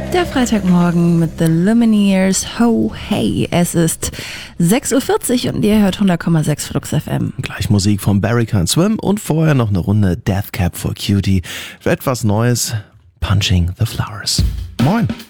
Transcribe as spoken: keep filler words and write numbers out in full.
Der Freitagmorgen mit The Lumineers, Ho Hey. Es ist sechs Uhr vierzig und ihr hört hundert Komma sechs Flux F M. Gleich Musik von Barricade Swim und vorher noch eine Runde Death Cab for Cutie für etwas Neues, Punching the Flowers. Moin!